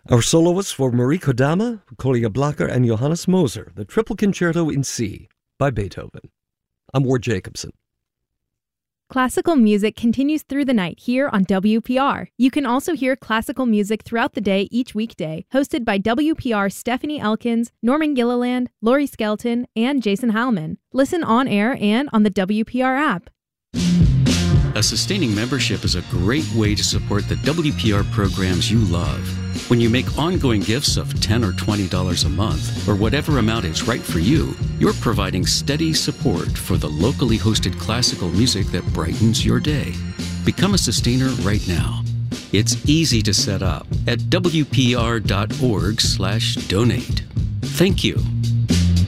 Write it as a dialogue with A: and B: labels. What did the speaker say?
A: Our soloists were Marie Kodama, Kolja Blacher, and Johannes Moser, the Triple Concerto in C by Beethoven. I'm Ward Jacobson.
B: Classical music continues through the night here on WPR. You can also hear classical music throughout the day each weekday, hosted by WPR's Stephanie Elkins, Norman Gilliland, Laurie Skelton, and Jason Heilman. Listen on air and on the WPR app.
C: A sustaining membership is a great way to support the WPR programs you love. When you make ongoing gifts of $10 or $20 a month, or whatever amount is right for you, you're providing steady support for the locally hosted classical music that brightens your day. Become a sustainer right now. It's easy to set up at WPR.org/donate. Thank you.